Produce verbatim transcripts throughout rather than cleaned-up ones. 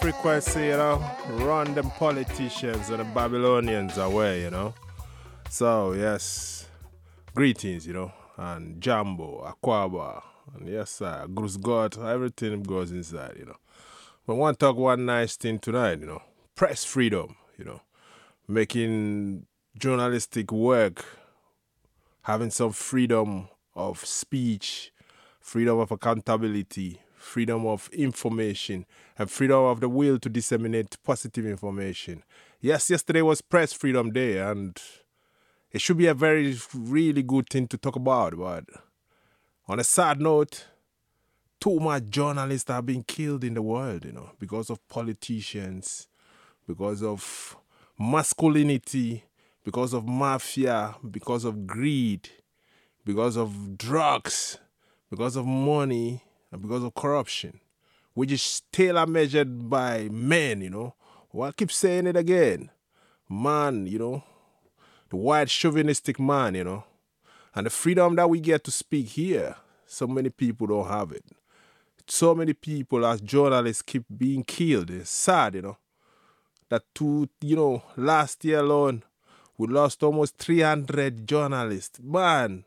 frequency, you know, run them politicians and the Babylonians away, you know. So, yes, greetings, you know, and Jambo, Aquaba, and yes, sir, Goose God, everything goes inside, you know. But I want to talk one nice thing tonight, you know, press freedom, you know, making journalistic work, having some freedom of speech, freedom of accountability, freedom of information, and freedom of the will to disseminate positive information. Yes, yesterday was Press Freedom Day, and it should be a very, really good thing to talk about. But on a sad note, too much journalists are being killed in the world, you know, because of politicians, because of masculinity, because of mafia, because of greed, because of drugs, because of money, and because of corruption, which is tailor measured by men, you know. Well, I keep saying it again. Man, you know, the white chauvinistic man, you know, and the freedom that we get to speak here, so many people don't have it. So many people as journalists keep being killed. It's sad, you know, that two, you know, last year alone, we lost almost three hundred journalists. Man,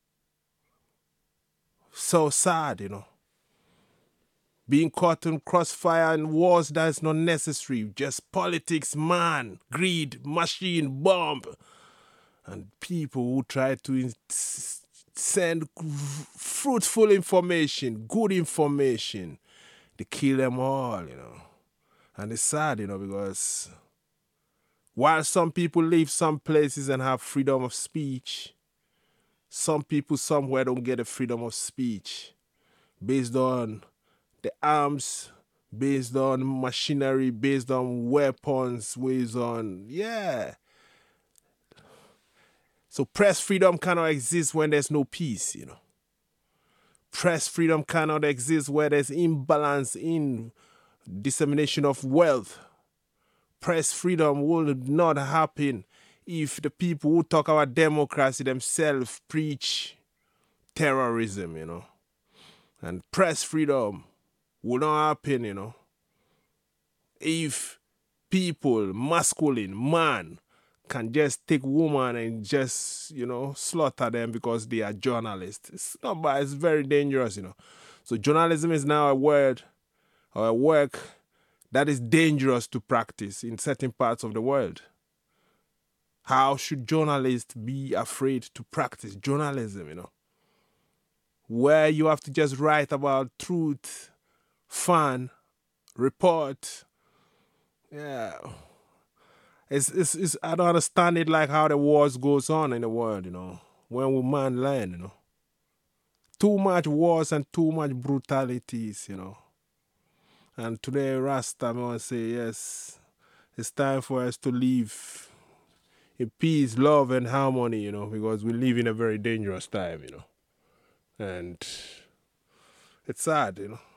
so sad, you know. Being caught in crossfire and wars that is not necessary. Just politics, man, greed, machine, bomb. And people who try to in- send fruitful information, good information, they kill them all, you know. And it's sad, you know, because while some people live some places and have freedom of speech, some people somewhere don't get the freedom of speech based on the arms, based on machinery, based on weapons, based on, yeah. So press freedom cannot exist when there's no peace, you know. Press freedom cannot exist where there's imbalance in dissemination of wealth. Press freedom will not happen if the people who talk about democracy themselves preach terrorism, you know. And press freedom will not happen, you know, if people, masculine, man, can just take woman and just, you know, slaughter them because they are journalists. It's not bad, it's very dangerous, you know. So journalism is now a word or a work that is dangerous to practice in certain parts of the world. How should journalists be afraid to practice journalism, you know? Where you have to just write about truth, fun, report. Yeah. It's, it's, it's, I don't understand it like how the wars goes on in the world, you know, when we man land, you know. Too much wars and too much brutalities, you know. And today, Rasta, I want to say, yes, it's time for us to live in peace, love, and harmony, you know, because we live in a very dangerous time, you know. And it's sad, you know.